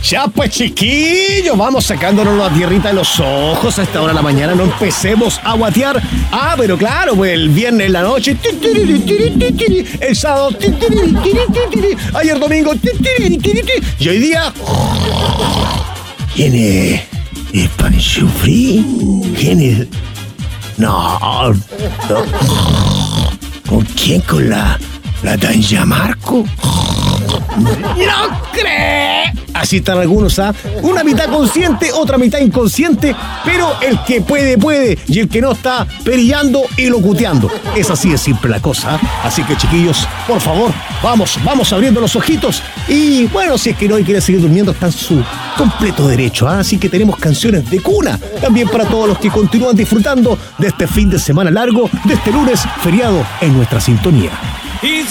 Ya pues, chiquillos, vamos sacándonos la tierrita de los ojos a esta hora de la mañana. No empecemos a guatear. Pero claro, pues el viernes en la noche, el sábado, ayer domingo, y hoy día... ¿Quién es? ¿El Panchufri? ¿Quién es? No. ¿Con quién? ¿Con la Tanja Marco? ¡No cree! Así están algunos, ¿ah? Una mitad consciente, otra mitad inconsciente, pero el que puede, puede, y el que no está perillando y locuteando. Es así de simple la cosa, ¿ah? Así que, chiquillos, por favor, vamos abriendo los ojitos. Y bueno, si es que no quiere seguir durmiendo, está en su completo derecho, ¿ah? Así que tenemos canciones de cuna también para todos los que continúan disfrutando de este fin de semana largo, de este lunes feriado en nuestra sintonía.